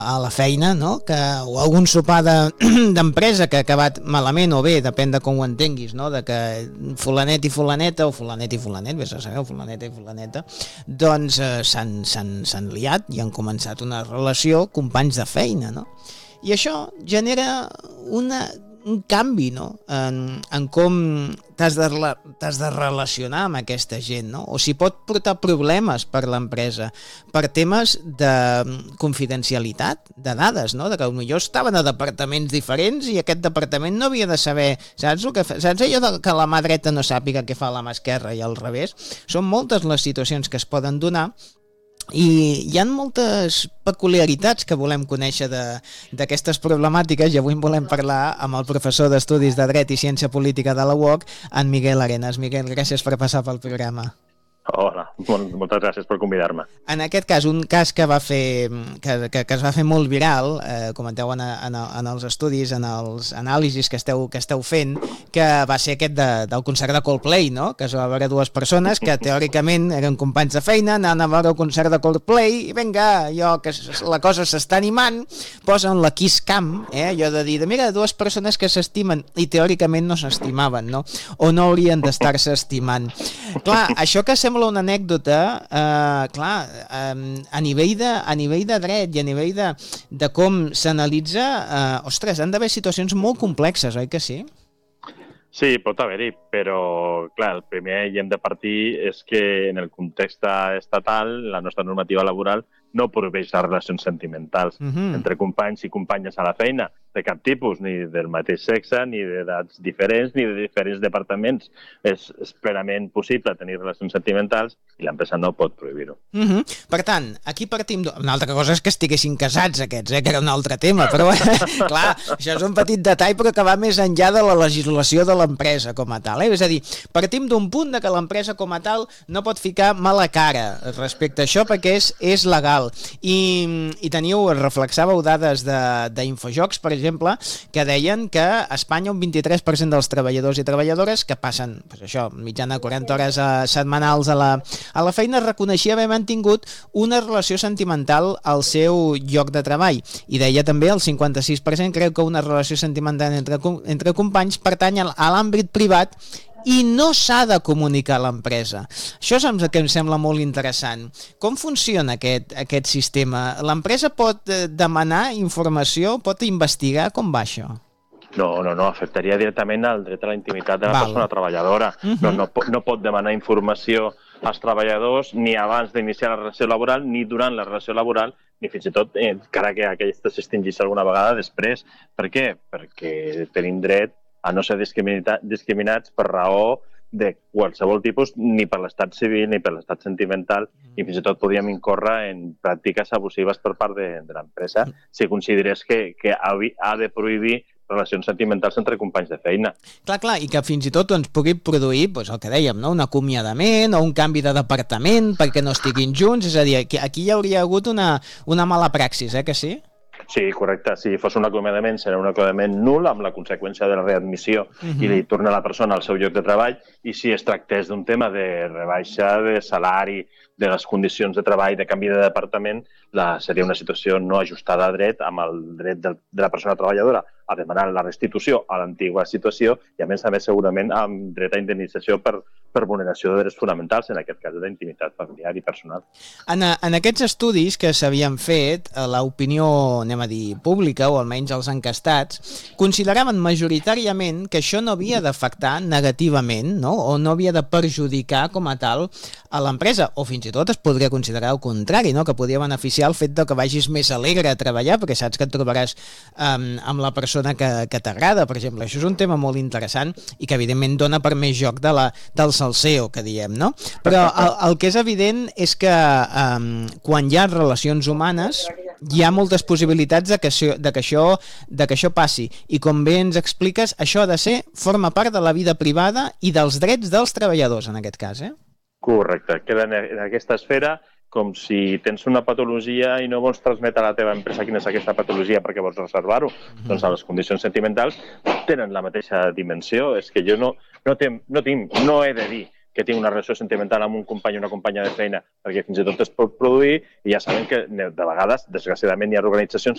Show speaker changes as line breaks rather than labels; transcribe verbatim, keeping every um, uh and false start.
a la feina, no? Que, o algun sopar d'empresa que ha acabat malament o bé, depèn de com ho entenguis, no? De que fulanet i fulaneta, o fulanet i fulanet, vés a saber, fulaneta i fulaneta, doncs eh, s'han liat i han començat una relació companys de feina, no? I això genera una, un canvi, no? En, en com t'has de, t'has de relacionar amb aquesta gent, no? O si pot portar problemes per l'empresa, per temes de confidencialitat, de dades, no? De que potser estaven a departaments diferents i aquest departament no havia de saber, saps, el que fa, saps allò de que la mà dreta no sàpiga què fa la mà esquerra i al revés? Són moltes les situacions que es poden donar i hi ha moltes peculiaritats que volem conèixer d'aquestes problemàtiques i avui en volem parlar amb el professor d'Estudis de Dret i Ciència Política de la U O C, en Miguel Arenas. Miguel, gràcies per passar pel programa.
Hola, moltes gràcies per convidar-me.
En aquest cas, un cas que va fer que, que, que es va fer molt viral, eh, comenteu en, en, en els estudis, en els anàlisis que esteu, que esteu fent, que va ser aquest de, del concert de Coldplay, no? Que es va veure dues persones que teòricament eren companys de feina, anaven a veure el concert de Coldplay i vinga, allò que la cosa s'està animant, posen la kiss cam, eh, allò de dir, mira, dues persones que s'estimen i teòricament no s'estimaven, no? O no haurien d'estar-se estimant. Clar, això que sembla una anècdota, eh, clar, eh, a, nivell de, a nivell de dret i a nivell de, de com s'analitza, eh, ostres, han d'haver situacions molt complexes, oi que sí?
Sí, pot haver-hi, però clar, el primer hi hem de partir és que en el context estatal la nostra normativa laboral no prohibeix les relacions sentimentals uh-huh. entre companys i companyes a la feina, de cap tipus, ni del mateix sexe, ni d'edats diferents, ni de diferents departaments. És, és plenament possible tenir relacions sentimentals i l'empresa no pot prohibir-ho.
Uh-huh. Per tant, aquí partim... Una altra cosa és que estiguessin casats aquests, eh? Que era un altre tema, però clar, això és un petit detall però que va més enllà de la legislació de l'empresa com a tal. Eh? És a dir, partim d'un punt de que l'empresa com a tal no pot ficar mala cara respecte a això perquè és, és legal. I, i teniu, reflexàveu dades d'Infojocs, per exemple, que deien que a Espanya un vint-i-tres per cent dels treballadors i treballadores que passen, pues això, mitjana quaranta hores a, setmanals a la, a la feina reconeixia haver mantingut una relació sentimental al seu lloc de treball. I deia també el cinquanta-sis per cent creu que una relació sentimental entre, entre companys pertany a l'àmbit privat i no s'ha de comunicar a l'empresa. Això és el que em sembla molt interessant. Com funciona aquest, aquest sistema? L'empresa pot eh, demanar informació, pot investigar? Com va això?
No, no, no, afectaria directament al dret a la intimitat de la
Val.
persona treballadora. Uh-huh. no, no, no pot demanar informació als treballadors ni abans d'iniciar la relació laboral, ni durant la relació laboral, ni fins i tot eh, encara que aquesta s'extingís alguna vegada després. Per què? Perquè tenim dret a no ser discriminats per raó de qualsevol tipus, ni per l'estat civil, ni per l'estat sentimental, i fins i tot podríem incórrer en pràctiques abusives per part de, de l'empresa si considerés que, que ha, ha de prohibir relacions sentimentals entre companys de feina.
Clar, clar, i que fins i tot ens pugui produir, doncs el que dèiem, no? Un acomiadament o un canvi de departament perquè no estiguin junts, és a dir, aquí, aquí hi hauria hagut una, una mala praxis, eh, que sí?
Sí, correcte. Si fos un acomiadament, serà un acomiadament nul amb la conseqüència de la readmissió uh-huh. i li torna la persona al seu lloc de treball, i si es tractés d'un tema de rebaixa de salari, de les condicions de treball, de canvi de departament, la, seria una situació no ajustada a dret amb el dret de, de la persona treballadora a demanar la restitució a l'antiga situació i, a més a més, segurament amb dret a indemnització per, per vulneració de drets fonamentals, en aquest cas d'intimitat familiar i personal.
En, en aquests estudis que s'havien fet, l'opinió, anem a dir, pública, o almenys els encastats, consideraven majoritàriament que això no havia d'afectar negativament, no? O no havia de perjudicar com a tal a l'empresa, o fins i tot es podria considerar el contrari, no? Que podria beneficiar el fet de que vagis més alegre a treballar, perquè saps que et trobaràs um, amb la persona que, que t'agrada, per exemple. Això és un tema molt interessant i que evidentment dona per més joc de la, del salseo, que diem, no? Però el, el que és evident és que um, quan hi ha relacions humanes hi ha moltes possibilitats de que, això, de, que això, de que això passi, i com bé ens expliques, això ha de ser, forma part de la vida privada i dels drets dels treballadors, en aquest cas, eh?
Correcte, queda en aquesta esfera com si tens una patologia i no vols transmetre a la teva empresa quina és aquesta patologia perquè vols reservar-ho. Mm-hmm. Doncs les condicions sentimentals tenen la mateixa dimensió. És que jo no, no, ten, no, tinc, no he de dir que tinc una relació sentimental amb un company o una companya de feina, perquè fins i tot es pot produir, i ja sabem que de vegades, desgraciadament, hi ha organitzacions